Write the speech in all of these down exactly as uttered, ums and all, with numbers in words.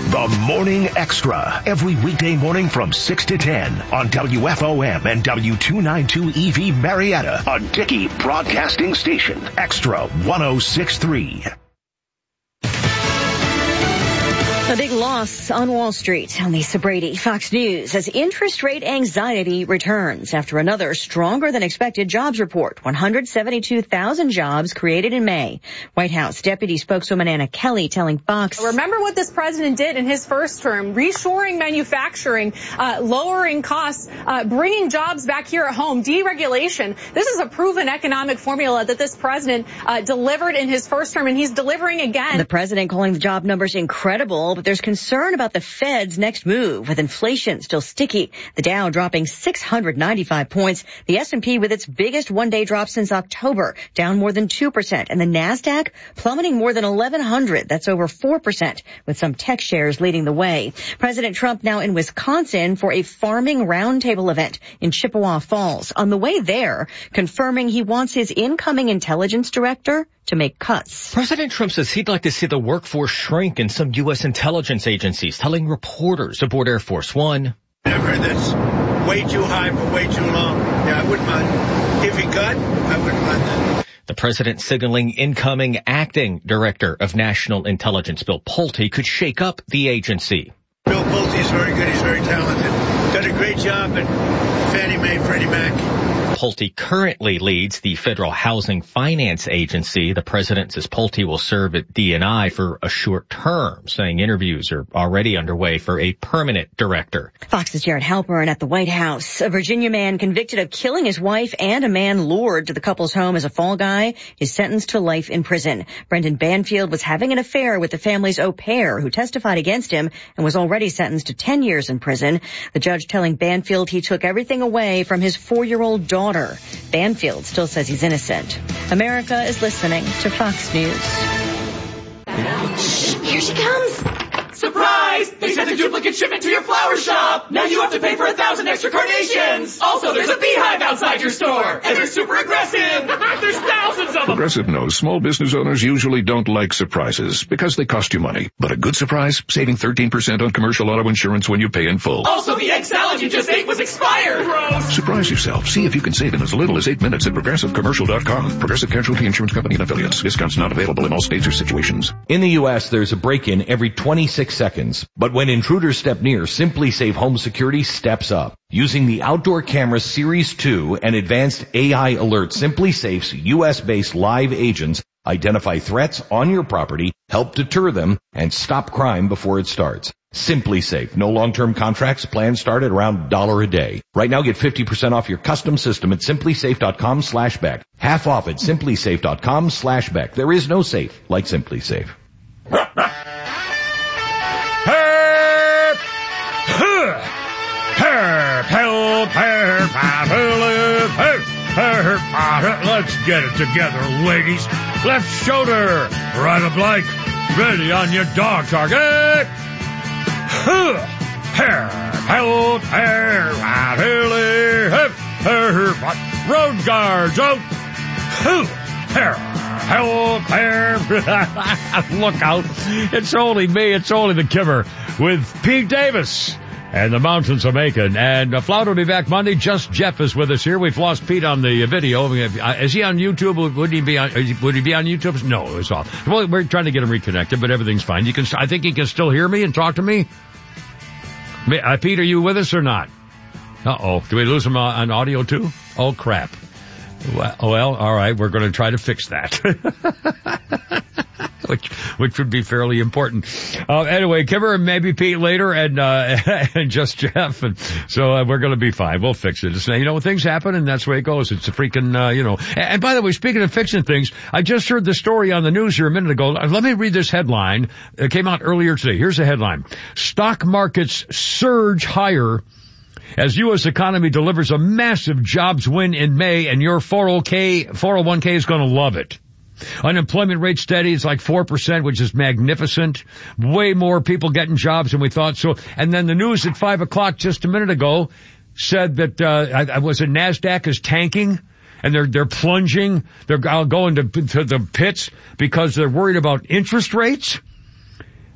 The Morning Extra, every weekday morning from six to ten on W F O M and W two ninety-two E V Marietta, a Dickey Broadcasting Station. Extra one oh six point three. A big loss on Wall Street. On Lisa Brady, Fox News, as interest rate anxiety returns after another stronger than expected jobs report. one hundred seventy-two thousand jobs created in May. White House Deputy Spokeswoman Anna Kelly telling Fox. Remember what this president did in his first term, reshoring manufacturing, uh, lowering costs, uh, bringing jobs back here at home, deregulation. This is a proven economic formula that this president uh, delivered in his first term, and he's delivering again. The president calling the job numbers incredible, but there's concern about the Fed's next move, with inflation still sticky. The Dow dropping six hundred ninety-five points. The S and P with its biggest one-day drop since October, down more than two percent. And the NASDAQ plummeting more than eleven hundred. That's over four percent, with some tech shares leading the way. President Trump now in Wisconsin for a farming roundtable event in Chippewa Falls. On the way there, confirming he wants his incoming intelligence director to make cuts. President Trump says he'd like to see the workforce shrink in some U S intelligence agencies, telling reporters aboard Air Force One. I've heard that's way too high for way too long. Yeah, I wouldn't mind. If he could, I wouldn't mind that. The president signaling incoming acting director of national intelligence, Bill Pulte, could shake up the agency. Bill Pulte is very good. He's very talented. Done a great job at Fannie Mae, Freddie Mac. Pulte currently leads the Federal Housing Finance Agency. The president says Pulte will serve at D and I for a short term, saying interviews are already underway for a permanent director. Fox's Jared Halpern at the White House. A Virginia man convicted of killing his wife and a man lured to the couple's home as a fall guy is sentenced to life in prison. Brendan Banfield was having an affair with the family's au pair, who testified against him and was already sentenced to ten years in prison. The judge telling Banfield he took everything away from his four-year-old daughter. Banfield still says he's innocent. America is listening to Fox News. Here she comes. Surprise! They sent a duplicate shipment to your flower shop. Now you have to pay for a thousand extra carnations. Also, there's a beehive outside your store. And they're super aggressive. There's thousands of them. Progressive knows small business owners usually don't like surprises because they cost you money. But a good surprise, saving thirteen percent on commercial auto insurance when you pay in full. Also, the egg salad you just ate was expired. Gross. Surprise yourself. See if you can save in as little as eight minutes at progressive commercial dot com. Progressive Casualty Insurance Company and affiliates. Discounts not available in all states or situations. In the U S, there's a break-in every twenty-six seconds. But when intruders step near, SimpliSafe Home Security steps up. Using the Outdoor Camera Series two and advanced A I Alert, SimpliSafe's U S-based live agents identify threats on your property, help deter them, and stop crime before it starts. SimpliSafe. No long-term contracts. Plans start at around a dollar a day. Right now, get fifty percent off your custom system at simplysafe.com slash Beck. Half off at simplysafe.com slash Beck. There is no safe like SimpliSafe. Let's get it together, ladies. Left shoulder, right of like, ready on your dog target. Hair, held, hair, right, hilly, hip, hair, road guards out. Hair, held, hair. Look out. It's only me. It's only the Kimmer with Pete Davis and the Mountains of Macon. And uh, Flout will be back Monday. Just Jeff is with us here. We've lost Pete on the video. Is he on YouTube? Would he be on, would he be on YouTube? No, it's off. Well, we're trying to get him reconnected, but everything's fine. You can, I think he can still hear me and talk to me. Uh, Pete, are you with us or not? Uh-oh. Do we lose him uh, on audio too? Oh, crap. Well, well, all right. We're going to try to fix that. Which, which would be fairly important. Uh, anyway, Kimmer and maybe Pete later and, uh, and just Jeff. And so uh, we're going to be fine. We'll fix it. It's, you know, things happen and that's the way it goes. It's a freaking, uh, you know, and, and by the way, speaking of fixing things, I just heard the story on the news here a minute ago. Let me read this headline. It came out earlier today. Here's the headline. Stock markets surge higher as U S economy delivers a massive jobs win in May, and your four oh one k is going to love it. Unemployment rate steady. It's like four percent, which is magnificent. Way more people getting jobs than we thought. So, and then the news at five o'clock just a minute ago said that, uh, I, was it NASDAQ is tanking and they're, they're plunging. They're going to, to the pits because they're worried about interest rates.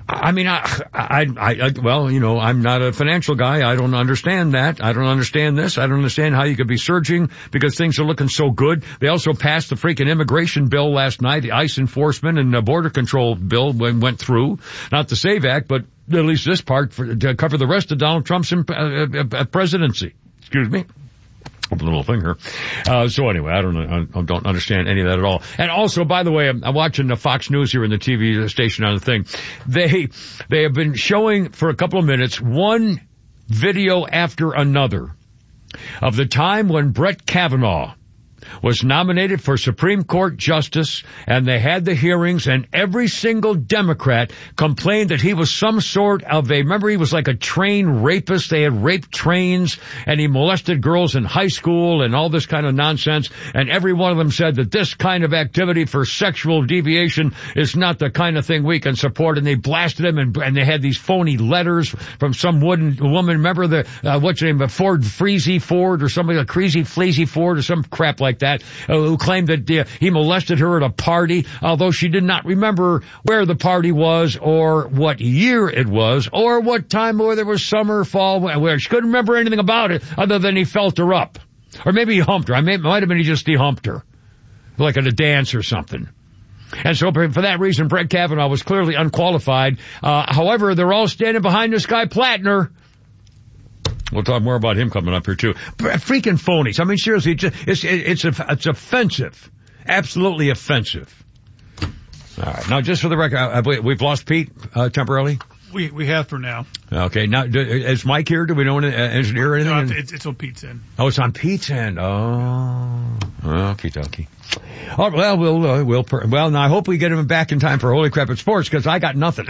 I mean, I, I, I, well, you know, I'm not a financial guy. I don't understand that. I don't understand this. I don't understand how you could be surging because things are looking so good. They also passed the freaking immigration bill last night. The ICE enforcement and the border control bill went through. Not the SAVE Act, but at least this part for, to cover the rest of Donald Trump's uh, uh, presidency. Excuse me. A little finger. Uh, so anyway, I don't know, I don't understand any of that at all. And also, by the way, I'm, I'm watching the Fox News here in the T V station on the thing. They, they have been showing for a couple of minutes one video after another of the time when Brett Kavanaugh was nominated for Supreme Court Justice, and they had the hearings, and every single Democrat complained that he was some sort of a, remember he was like a train rapist, they had raped trains, and he molested girls in high school, and all this kind of nonsense, and every one of them said that this kind of activity for sexual deviation is not the kind of thing we can support, and they blasted him, and, and they had these phony letters from some wooden woman, remember the, uh, what's her name, Ford Freezy Ford, or somebody like Crazy Fleazy Ford, or some crap like that, uh, who claimed that uh, he molested her at a party, although she did not remember where the party was or what year it was or what time, whether it was summer, fall, where she couldn't remember anything about it other than he felt her up. Or maybe he humped her. I may, might have been he just he humped her. Like at a dance or something. And so for that reason, Brett Kavanaugh was clearly unqualified. Uh, however, they're all standing behind this guy, Plattner. We'll talk more about him coming up here too. Freaking phonies. I mean, seriously, it's, it's, it's, it's offensive. Absolutely offensive. All right. Now, just for the record, we've lost Pete, uh, temporarily? We, we have for now. Okay. Now, is Mike here? Do we know an engineer or anything? No, it's, it's on Pete's end. Oh, it's on Pete's end. Oh. Okie dokie. All right, well, we'll, uh, we'll, per- well, now I hope we get him back in time for Holy Crap at Sports, because I got nothing.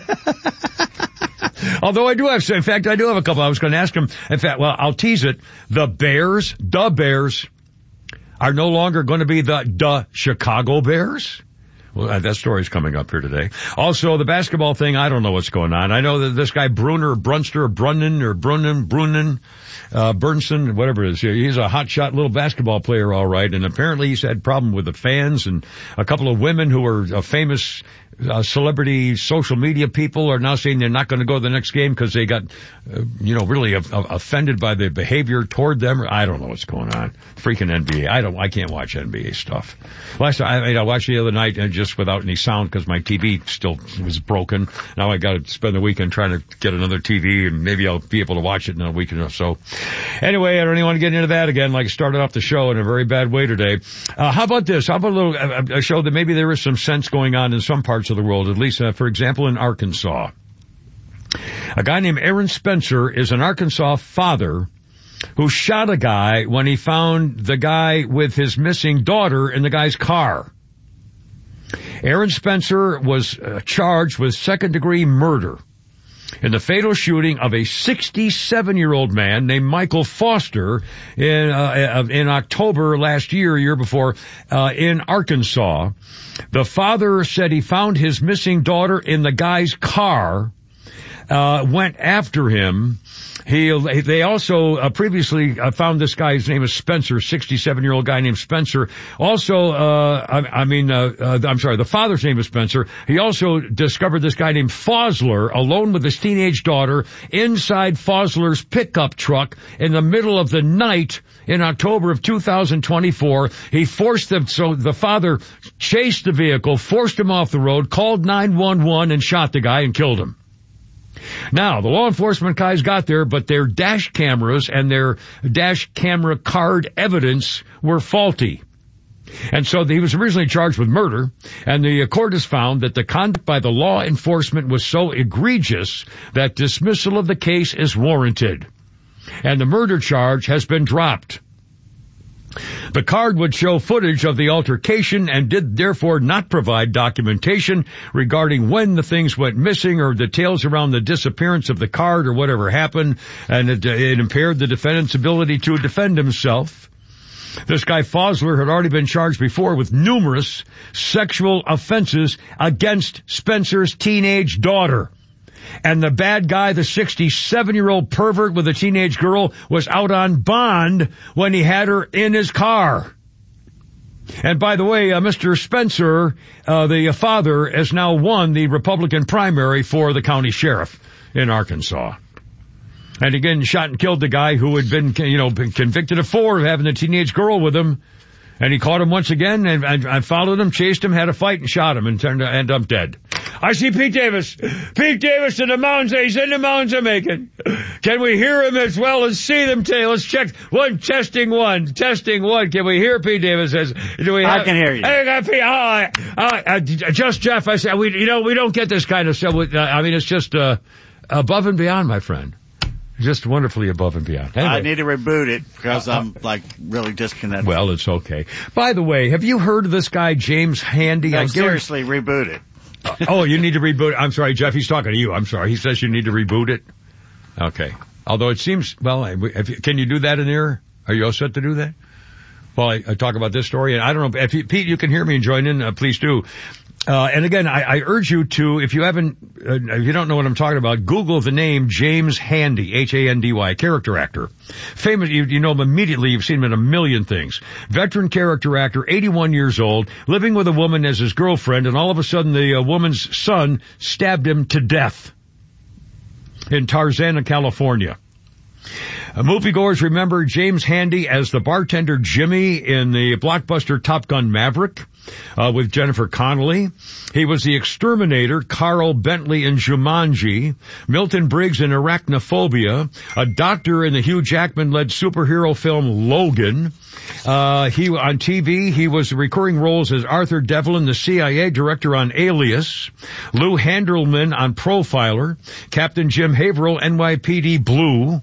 Although I do have, in fact, I do have a couple. I was going to ask him, in fact, well, I'll tease it. The Bears, the Bears, are no longer going to be the, the Chicago Bears. Well, that story's coming up here today. Also, the basketball thing, I don't know what's going on. I know that this guy Bruner, or Brunster, or Brunnen, or Brunnen, Brunnen, uh, Bernson, whatever it is. He's a hotshot little basketball player, all right. And apparently he's had problem with the fans, and a couple of women who are uh, famous uh, celebrity social media people are now saying they're not going to go to the next game because they got, uh, you know, really a- a- offended by the behavior toward them. I don't know what's going on. Freaking N B A. I don't, I can't watch N B A stuff. Last time, I, I watched the other night and just without any sound because my T V still was broken. Now I got to spend the weekend trying to get another T V, and maybe I'll be able to watch it in a weekend or so. Anyway, I don't even want to get into that again, like I started off the show in a very bad way today. Uh, how about this? How about a little, a, a show that maybe there is some sense going on in some parts of the world, at least, uh, for example, in Arkansas. A guy named Aaron Spencer is an Arkansas father who shot a guy when he found the guy with his missing daughter in the guy's car. Aaron Spencer was uh, charged with second-degree murder in the fatal shooting of a sixty-seven-year-old man named Michael Foster in uh, in October last year, year before, uh, in Arkansas. The father said he found his missing daughter in the guy's car, uh, went after him. He, they also uh, previously uh, found this guy, his name is Spencer, sixty-seven-year-old guy named Spencer. Also, uh, I, I mean, uh, uh, I'm sorry, the father's name is Spencer. He also discovered this guy named Fosler alone with his teenage daughter inside Fosler's pickup truck in the middle of the night in October of two thousand twenty-four. He forced them, so the father chased the vehicle, forced him off the road, called nine one one and shot the guy and killed him. Now, the law enforcement guys got there, but their dash cameras and their dash camera card evidence were faulty. And so he was originally charged with murder, and the court has found that the conduct by the law enforcement was so egregious that dismissal of the case is warranted. And the murder charge has been dropped. The card would show footage of the altercation and did therefore not provide documentation regarding when the things went missing or details around the disappearance of the card or whatever happened, and it, it impaired the defendant's ability to defend himself. This guy Fosler had already been charged before with numerous sexual offenses against Spencer's teenage daughter. And the bad guy, the sixty-seven-year-old pervert with a teenage girl, was out on bond when he had her in his car. And by the way, uh, Mister Spencer, uh, the uh, father, has now won the Republican primary for the county sheriff in Arkansas. And again, shot and killed the guy who had been, you know, been convicted of four of having a teenage girl with him. And he caught him once again, and I, I followed him, chased him, had a fight, and shot him, and turned to end up dead. I see Pete Davis. Pete Davis in the mountains. He's in the mountains of Macon. Can we hear him as well as see them today? Let's check. One, testing one. Testing one. Can we hear Pete Davis? Says, do we have, I can hear you. Hey, I got Pete. Oh, I, I, I, just Jeff, I said, we, you know, we don't get this kind of stuff. I mean, it's just uh, above and beyond, my friend. Just wonderfully above and beyond. Anyway. I need to reboot it because I'm like really disconnected. Well, it's okay. By the way, have you heard of this guy, James Handy? No, I seriously, reboot it. uh, oh, you need to reboot it. I'm sorry, Jeff, he's talking to you. I'm sorry. He says you need to reboot it. Okay. Although it seems, well, if you, can you do that in here? Are you all set to do that? Well, I, I talk about this story, and I don't know, if you, Pete, you can hear me and join in, uh, please do. Uh, and again, I, I urge you to, if you haven't, uh, if you don't know what I'm talking about, Google the name James Handy, H A N D Y, character actor. Famous, you, you know him immediately, you've seen him in a million things. Veteran character actor, eighty-one years old, living with a woman as his girlfriend, and all of a sudden the uh, woman's son stabbed him to death in Tarzana, California. Uh, moviegoers remember James Handy as the bartender Jimmy in the blockbuster Top Gun Maverick, uh, with Jennifer Connelly. He was the exterminator Carl Bentley in Jumanji, Milton Briggs in Arachnophobia, a doctor in the Hugh Jackman-led superhero film Logan. Uh, he, on T V, he was recurring roles as Arthur Devlin, the C I A director on Alias, Lou Handelman on Profiler, Captain Jim Haverhill, N Y P D Blue.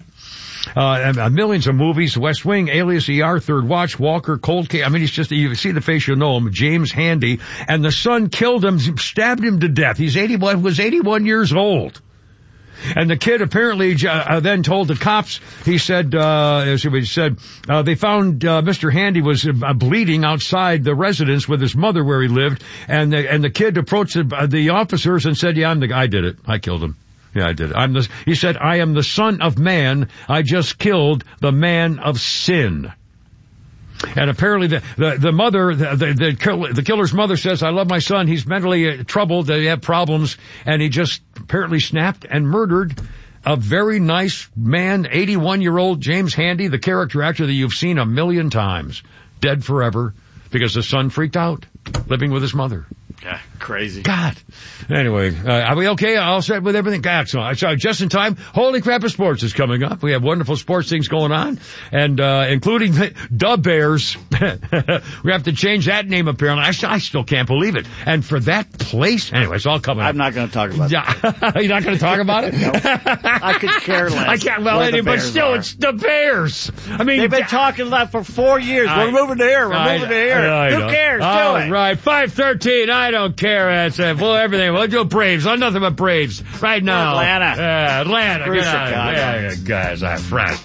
Uh, millions of movies, West Wing, Alias, E R, Third Watch, Walker, Cold Case. I mean, he's just, you see the face, you know him, James Handy. And the son killed him, stabbed him to death. He's eighty-one, was eighty-one years old. And the kid apparently uh, then told the cops, he said, uh, as he said, uh, they found, uh, Mister Handy was uh, bleeding outside the residence with his mother where he lived. And the, and the kid approached the, the officers and said, yeah, I'm the guy, I did it. I killed him. Yeah, I did it. I'm the, he said, I am the son of man. I just killed the man of sin. And apparently the, the, the mother, the, the, the, kill, the killer's mother says, I love my son. He's mentally uh, troubled. They have problems. And he just apparently snapped and murdered a very nice man, eighty-one-year-old James Handy, the character actor that you've seen a million times, dead forever because the son freaked out, living with his mother. Yeah, crazy. God. Anyway, uh, are we okay? All set with everything? God, so, so just in time. Holy Crap of Sports is coming up. We have wonderful sports things going on, and uh including the Bears. We have to change that name apparently. I, I still can't believe it. And for that place, anyway, it's all coming up. I'm not going to talk about it. Yeah. You're not going to talk about it? No. I could care less. I can't, well, anyway, but still, are. It's the Bears. I mean, they've been talking about for four years. I, we're moving to here. We're I, moving to here. I, I Who cares? All Do it. Right. five thirteen. I don't care. That's it. Well, everything. We'll do Braves. I'm nothing but Braves right now. Atlanta. Uh, Atlanta. Screw Get out. Chicago. Yeah, guys, I'm right.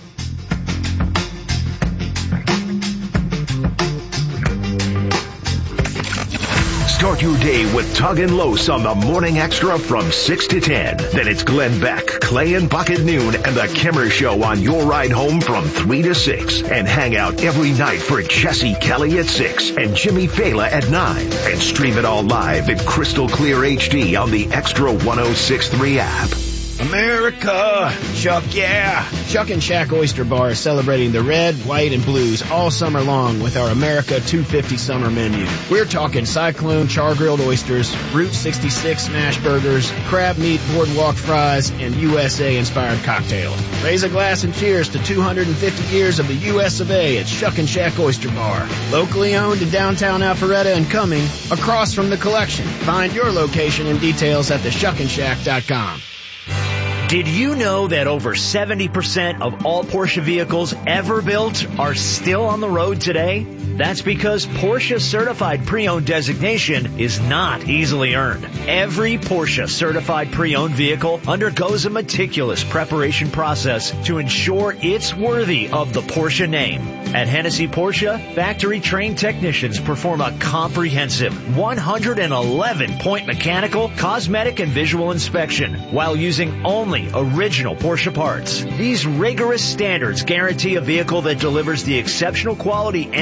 Start your day with Tug and Los on the Morning Extra from six to ten. Then it's Glenn Beck, Clay and Buck at noon, and the Kimmer Show on your ride home from three to six. And hang out every night for Jesse Kelly at six and Jimmy Fela at nine. And stream it all live in crystal clear H D on the Extra one oh six point three app. America, Chuck, yeah. Chuck and Shack Oyster Bar is celebrating the red, white, and blues all summer long with our America two fifty summer menu. We're talking Cyclone char-grilled oysters, Route sixty-six smash burgers, crab meat boardwalk fries, and U S A-inspired cocktails. Raise a glass and cheers to two hundred fifty years of the U S of A at Chuck and Shack Oyster Bar. Locally owned in downtown Alpharetta and Cumming, across from the collection. Find your location and details at the shuck and shack dot com. Did you know that over seventy percent of all Porsche vehicles ever built are still on the road today? That's because Porsche Certified Pre-Owned designation is not easily earned. Every Porsche Certified Pre-Owned vehicle undergoes a meticulous preparation process to ensure it's worthy of the Porsche name. At Hennessy Porsche, factory-trained technicians perform a comprehensive one hundred eleven point mechanical, cosmetic, and visual inspection while using only original Porsche parts. These rigorous standards guarantee a vehicle that delivers the exceptional quality and performance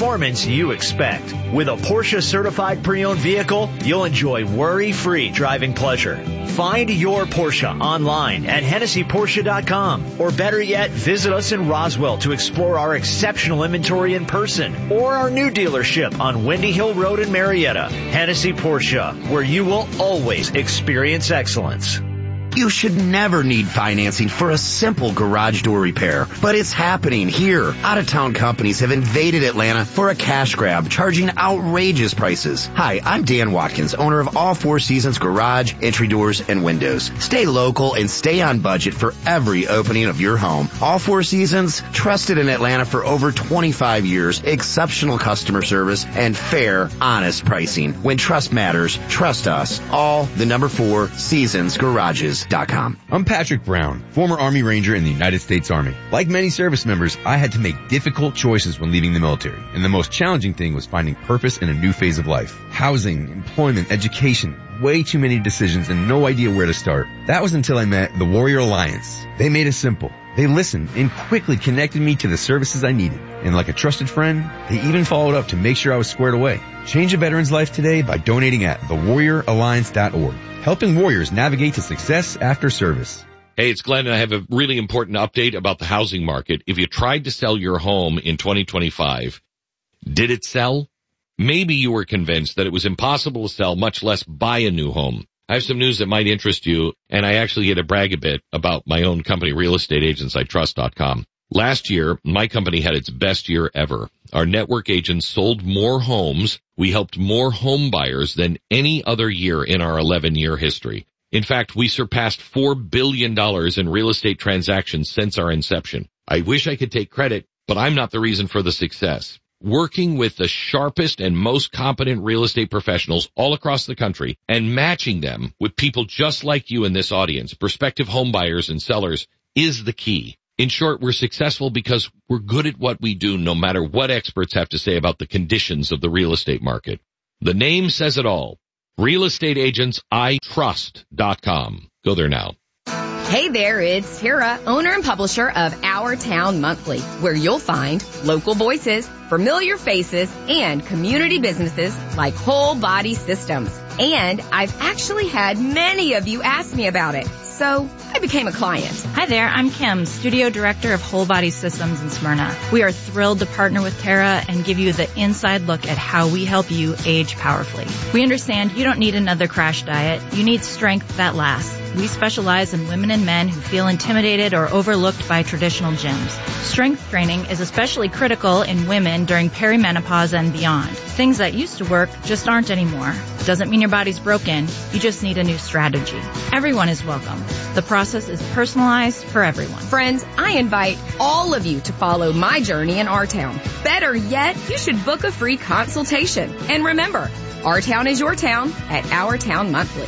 performance you expect. With a Porsche certified pre-owned vehicle, you'll enjoy worry-free driving pleasure. Find your Porsche online at Hennessy Porsche dot com, or better yet, visit us in Roswell to explore our exceptional inventory in person, or our new dealership on Windy Hill Road in Marietta. Hennessy Porsche, where you will always experience excellence. You should never need financing for a simple garage door repair, but it's happening here. Out-of-town companies have invaded Atlanta for a cash grab, charging outrageous prices. Hi, I'm Dan Watkins, owner of All Four Seasons Garage, Entry Doors, and Windows. Stay local and stay on budget for every opening of your home. All Four Seasons, trusted in Atlanta for over twenty-five years, exceptional customer service, and fair, honest pricing. When trust matters, trust us. All the number four Seasons Garages. I'm Patrick Brown, former Army Ranger in the United States Army. Like many service members, I had to make difficult choices when leaving the military, and the most challenging thing was finding purpose in a new phase of life. Housing, employment, education, way too many decisions and no idea where to start. That was until I met the Warrior Alliance. They made it simple. They listened and quickly connected me to the services I needed. And like a trusted friend, they even followed up to make sure I was squared away. Change a veteran's life today by donating at the warrior alliance dot org. Helping warriors navigate to success after service. Hey, it's Glenn, and I have a really important update about the housing market. If you tried to sell your home in twenty twenty-five, did it sell? Maybe you were convinced that it was impossible to sell, much less buy a new home. I have some news that might interest you, and I actually get to brag a bit about my own company, real estate agents I trust dot com. Last year, my company had its best year ever. Our network agents sold more homes. We helped more home buyers than any other year in our eleven-year history. In fact, we surpassed four billion dollars in real estate transactions since our inception. I wish I could take credit, but I'm not the reason for the success. Working with the sharpest and most competent real estate professionals all across the country and matching them with people just like you in this audience, prospective home buyers and sellers, is the key. In short, we're successful because we're good at what we do, no matter what experts have to say about the conditions of the real estate market. The name says it all. real estate agents I trust dot com. Go there now. Hey there, it's Tara, owner and publisher of Our Town Monthly, where you'll find local voices, familiar faces, and community businesses like Whole Body Systems. And I've actually had many of you ask me about it, so I became a client. Hi there, I'm Kim, Studio Director of Whole Body Systems in Smyrna. We are thrilled to partner with Tara and give you the inside look at how we help you age powerfully. We understand you don't need another crash diet. You need strength that lasts. We specialize in women and men who feel intimidated or overlooked by traditional gyms. Strength training is especially critical in women during perimenopause and beyond. Things that used to work just aren't anymore. Doesn't mean your body's broken. You just need a new strategy. Everyone is welcome. The process is personalized for everyone. Friends, I invite all of you to follow my journey in Our Town. Better yet, you should book a free consultation. And remember, Our Town is your town at Our Town Monthly.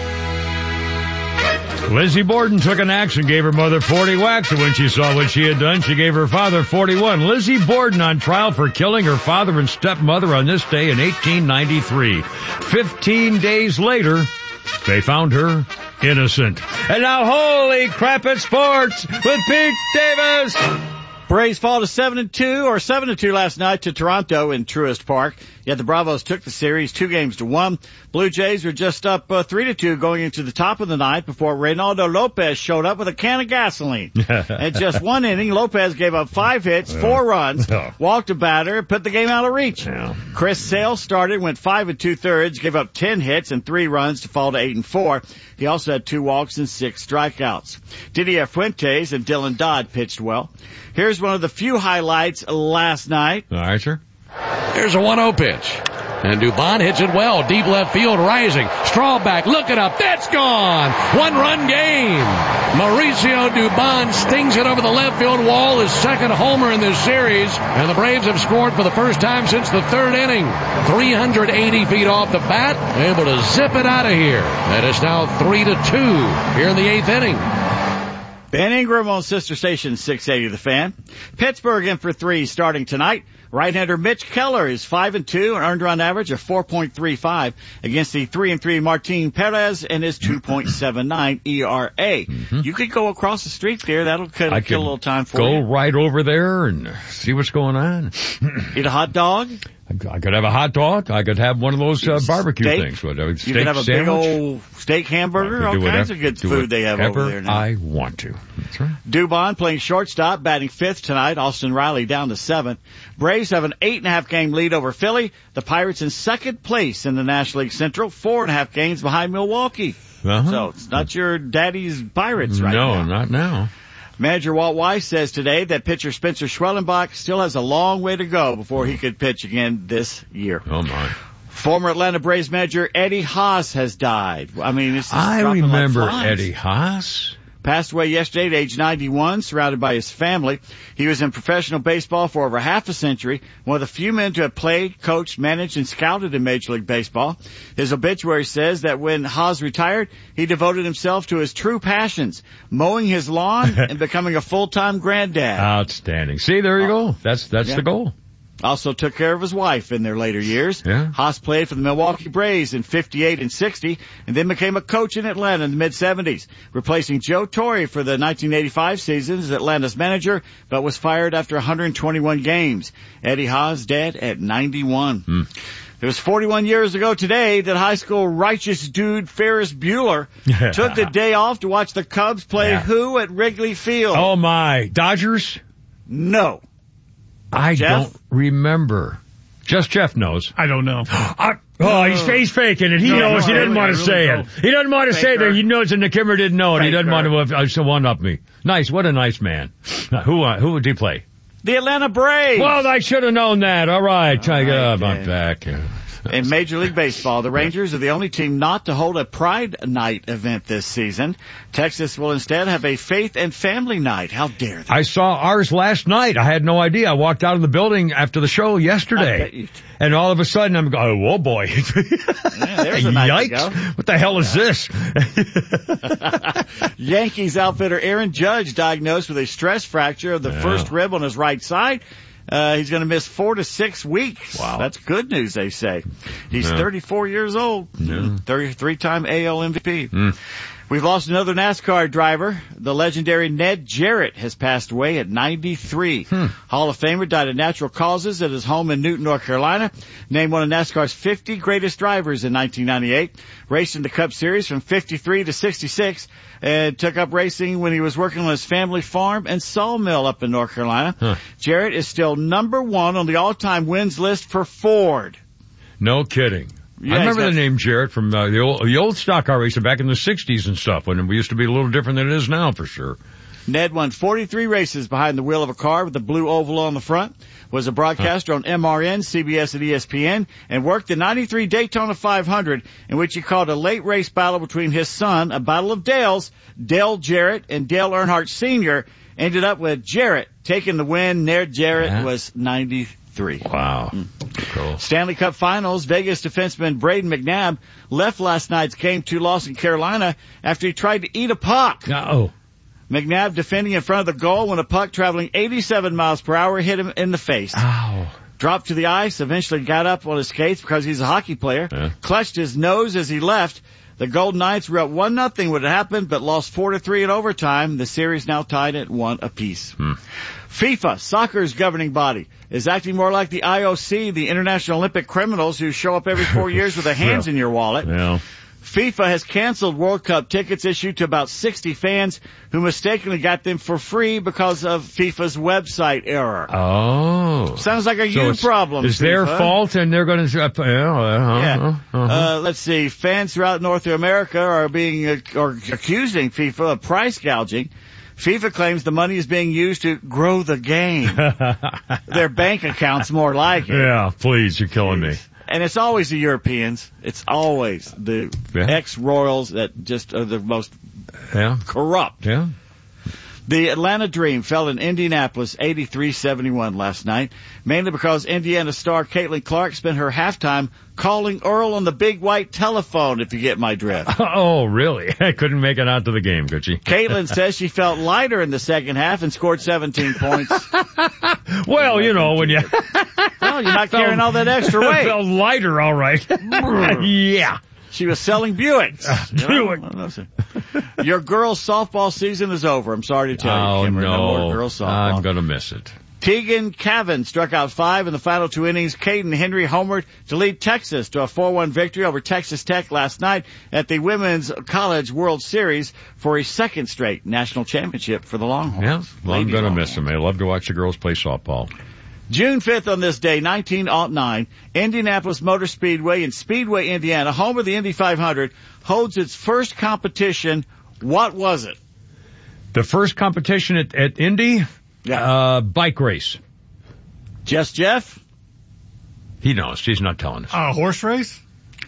Lizzie Borden took an axe and gave her mother forty whacks, and when she saw what she had done, she gave her father forty-one. Lizzie Borden on trial for killing her father and stepmother on this day in eighteen ninety-three. Fifteen days later, they found her innocent. And now, holy crap at sports with Pete Davis. Braves fall to seven and two, or seven to two last night to Toronto in Truist Park. Yet the Bravos took the series two games to one. Blue Jays were just up uh, three to two going into the top of the ninth before Reynaldo Lopez showed up with a can of gasoline. In just one inning, Lopez gave up five hits, four runs, walked a batter, put the game out of reach. Chris Sale started, went five and two thirds, gave up ten hits and three runs to fall to eight and four. He also had two walks and six strikeouts. Didier Fuentes and Dylan Dodd pitched well. Here's one of the few highlights last night. All right, sir. Here's a one oh pitch. And Dubon hits it well. Deep left field rising. Straw back. Looking up. That's gone. One run game. Mauricio Dubon stings it over the left field wall. His second homer in this series. And the Braves have scored for the first time since the third inning. three hundred eighty feet off the bat. Able to zip it out of here. And it's now three to two here in the eighth inning. Ben Ingram on sister station six eighty The Fan. Pittsburgh in for three starting tonight. Right-hander Mitch Keller is five and two, an earned run average of four point three five against the three and three Martin Perez and his two point seven nine E R A. Mm-hmm. You could go across the street there. That'll kill, I kill a little time for go you. Go right over there and see what's going on. Eat a hot dog? I could have a hot dog. I could have one of those uh, barbecue steak. things. What, a steak you could have a sandwich. big old steak hamburger. All kinds whatever, of good food they have over there now. I want to. That's right. Dubon playing shortstop, batting fifth tonight. Austin Riley down to seventh. Braves have an eight and a half game lead over Philly. The Pirates in second place in the National League Central, four and a half games behind Milwaukee. Uh-huh. So it's not your daddy's Pirates right no, now. No, not now. Manager Walt Weiss says today that pitcher Spencer Schwellenbach still has a long way to go before he could pitch again this year. Oh, my. Former Atlanta Braves manager Eddie Haas has died. I mean, it's just I dropping remember like flies. Eddie Haas. Passed away yesterday at age ninety-one, surrounded by his family. He was in professional baseball for over half a century, one of the few men to have played, coached, managed, and scouted in Major League Baseball. His obituary says that when Haas retired, he devoted himself to his true passions, mowing his lawn and becoming a full-time granddad. Outstanding. See, there you go. That's that's yeah. the goal. Also took care of his wife in their later years. Yeah. Haas played for the Milwaukee Braves in fifty-eight and sixty, and then became a coach in Atlanta in the mid-seventies, replacing Joe Torre for the nineteen eighty-five season as Atlanta's manager, but was fired after one hundred twenty-one games. Eddie Haas dead at ninety-one. Hmm. It was forty-one years ago today that high school righteous dude Ferris Bueller took the day off to watch the Cubs play yeah. who at Wrigley Field? Oh, my. Dodgers? No. I Jeff? don't remember. Just Jeff knows. I don't know. I, oh, he's, he's faking it. He No, knows. no, he doesn't I want to really say don't. it. He doesn't want to say Faker. that. He knows, and the Kimmer didn't know it. He doesn't Faker. want to uh, one up me. Nice. What a nice man. Uh, who uh, who would he play? The Atlanta Braves. Well, I should have known that. All right. All right, right, uh, my Dan. back. In Major League Baseball, the Rangers are the only team not to hold a Pride Night event this season. Texas will instead have a Faith and Family Night. How dare they? I saw ours last night. I had no idea. I walked out of the building after the show I bet yesterday. you- And all of a sudden I'm going, oh, whoa, boy. Yeah, there's a night to Yikes. go. What the hell is this? Yankees outfitter Aaron Judge diagnosed with a stress fracture of the Yeah. first rib on his right side. Uh, he's going to miss four to six weeks. Wow. That's good news, they say. He's Yeah. thirty-four years old. Yeah. thirty-three-time A L M V P. Mm. We've lost another NASCAR driver. The legendary Ned Jarrett has passed away at ninety-three. Hmm. Hall of Famer died of natural causes at his home in Newton, North Carolina. Named one of NASCAR's fifty greatest drivers in nineteen ninety-eight. Raced in the Cup Series from fifty-three to sixty-six. And took up racing when he was working on his family farm and sawmill up in North Carolina. Huh. Jarrett is still number one on the all-time wins list for Ford. No kidding. Yeah, I remember he's got- the name Jarrett from uh, the old the old stock car racing back in the sixties and stuff when we used to be a little different than it is now for sure. Ned won forty-three races behind the wheel of a car with the blue oval on the front, was a broadcaster huh. on M R N, C B S, and E S P N, and worked the ninety-three Daytona five hundred, in which he called a late race battle between his son, a battle of Dales, Dale Jarrett and Dale Earnhardt Senior, ended up with Jarrett taking the win. Ned Jarrett Yeah. was ninety-three. Wow. Mm. Cool. Stanley Cup Finals, Vegas defenseman Braden McNabb left last night's game two loss in Carolina after he tried to eat a puck. Oh. McNabb defending in front of the goal when a puck traveling eighty-seven miles per hour hit him in the face. Ow. Dropped to the ice, eventually got up on his skates because he's a hockey player, Yeah. clutched his nose as he left. The Golden Knights were up one nothing when it happened, but lost four to three in overtime. The series now tied at one apiece. Hmm. FIFA, soccer's governing body, is acting more like the I O C, the International Olympic Criminals, who show up every four years with their hands Yeah. in your wallet. Yeah. FIFA has canceled World Cup tickets issued to about sixty fans who mistakenly got them for free because of FIFA's website error. Oh. Sounds like a So you it's- problem. It's their FIFA. fault and they're going to, uh, uh, Yeah. uh, uh, Uh, let's see. Fans throughout North America are being uh, or accusing FIFA of price gouging. FIFA claims the money is being used to grow the game. Their bank accounts more like it. Yeah, please, you're killing me. And it's always the Europeans. It's always the Yeah. ex-royals that just are the most Yeah. corrupt. Yeah. The Atlanta Dream fell in Indianapolis eighty-three seventy-one last night, mainly because Indiana star Caitlin Clark spent her halftime calling Earl on the big white telephone, if you get my drift. Oh, really? I couldn't make it out to the game, could she? Caitlin says she felt lighter in the second half and scored seventeen points. Well, you know, when you... Well, you're not carrying all that extra weight. Felt lighter, all right. Yeah. She was selling Buicks. Buick. Your girls' softball season is over. I'm sorry to tell oh, you, Kimmer. No, no more girls' softball. I'm going to miss it. Tegan Cavan struck out five in the final two innings. Caden Henry homered to lead Texas to a four one victory over Texas Tech last night at the Women's College World Series for a second straight national championship for the Longhorns. Yeah, well, I'm going to miss them. them. I love to watch the girls play softball. June fifth on this day, nineteen oh nine, Indianapolis Motor Speedway in Speedway, Indiana, home of the Indy five hundred, holds its first competition. What was it? The first competition at, at Indy? Yeah. Uh, bike race. Just Jeff? He knows. He's not telling us. A uh, horse race?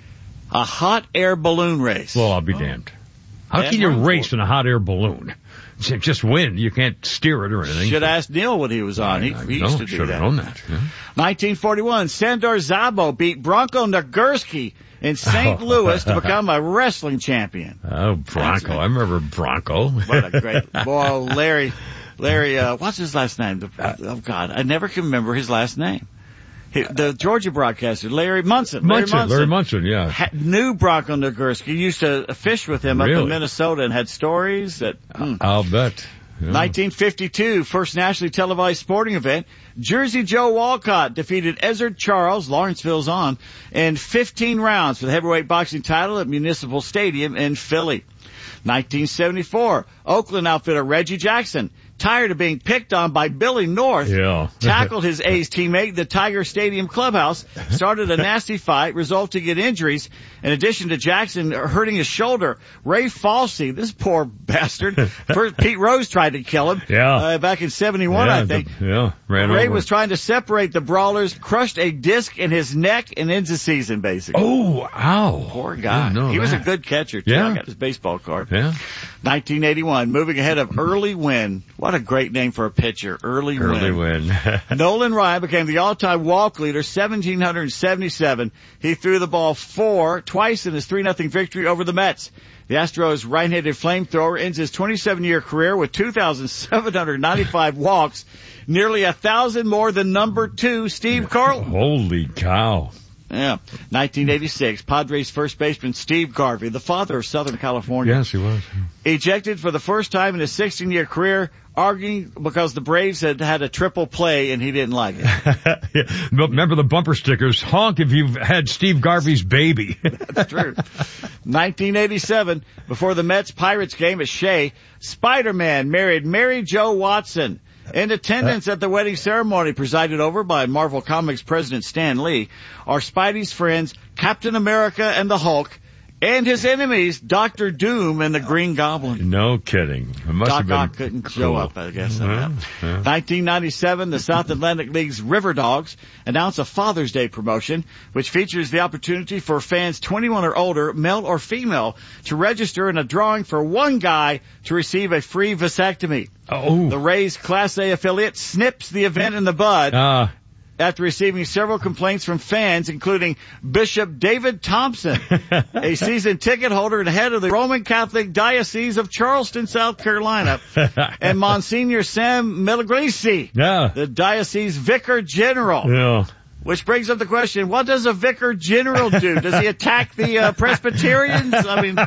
A hot air balloon race. Well, I'll be oh. damned. How that can you race in a hot air balloon? Just win. You can't steer it or anything. Should ask Neil what he was on. He, he used to do should that. have known that. Yeah. nineteen forty-one, Sandor Szabo beat Bronco Nagurski in Saint Louis to become a wrestling champion. Oh, Bronco. I remember Bronco. What a great boy. Larry, Larry, uh, what's his last name? Oh, God. I never can remember his last name. He, the Georgia broadcaster, Larry Munson. Larry Munson, Munson, Larry Munson, yeah. Ha, knew Bronco Nagurski. Used to fish with him really? up in Minnesota and had stories that... Mm. I'll bet. Yeah. nineteen fifty-two, first nationally televised sporting event. Jersey Joe Walcott defeated Ezzard Charles, Lawrenceville's on, in fifteen rounds for the heavyweight boxing title at Municipal Stadium in Philly. nineteen seventy-four, Oakland outfitter Reggie Jackson, tired of being picked on by Billy North, yeah. tackled his A's teammate in the Tiger Stadium clubhouse, started a nasty fight, resulting in injuries. In addition to Jackson hurting his shoulder, Ray Falsey, this poor bastard, first Pete Rose tried to kill him yeah. uh, back in seventy-one, yeah, I think. The, yeah, ran Ray over. was trying to separate the brawlers, crushed a disc in his neck, and ends the season, basically. Oh, ow. Poor guy. He that. was a good catcher, too. Yeah. I got his baseball card. Yeah. nineteen eighty-one, moving ahead of Early Wynn. What a great name for a pitcher, Early Wynn. Early Wynn. Nolan Ryan became the all-time walk leader, one thousand seven hundred seventy-seven. He threw the ball four, twice in his three nothing victory over the Mets. The Astros' right-handed flamethrower ends his twenty-seven-year career with two thousand seven hundred ninety-five walks, nearly a thousand more than number two, Steve Carlton. Holy cow. Yeah. nineteen eighty-six, Padres first baseman Steve Garvey, the father of Southern California. Yes, he was. Ejected for the first time in his sixteen-year career, arguing because the Braves had had a triple play and he didn't like it. Yeah. Remember the bumper stickers, honk if you've had Steve Garvey's baby. That's true. nineteen eighty-seven, before the Mets-Pirates game at Shea, Spider-Man married Mary Jo Watson. In attendance at the wedding ceremony presided over by Marvel Comics president Stan Lee are Spidey's friends Captain America and the Hulk, and his enemies Doctor Doom and the Green Goblin. No kidding. It must Doc have been Ock couldn't cool. show up, I guess. Yeah, yeah. nineteen ninety-seven, the South Atlantic League's River Dogs announced a Father's Day promotion, which features the opportunity for fans twenty-one or older, male or female, to register in a drawing for one guy to receive a free vasectomy. Oh. The Rays Class A affiliate snips the event in the bud. Uh. After receiving several complaints from fans, including Bishop David Thompson, a season ticket holder and head of the Roman Catholic Diocese of Charleston, South Carolina, and Monsignor Sam Melagrisi, yeah. the diocese vicar general. Yeah. Which brings up the question, what does a vicar general do? Does he attack the uh, Presbyterians? I mean,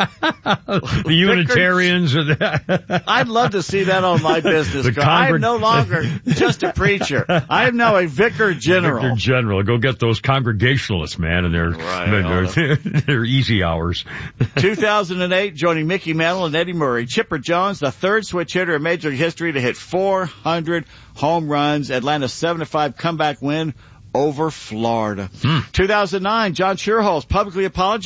the Unitarians. Or the I'd love to see that on my business card. I am no longer just a preacher. I am now a vicar general. Vicar general. Go get those Congregationalists, man, and their, right, their, their easy hours. two thousand eight, joining Mickey Mantle and Eddie Murray, Chipper Jones, the third switch hitter in Major League history to hit four hundred home runs. Atlanta's seven to five comeback win over Florida. Hmm. two thousand nine, John Schuerholz publicly apologized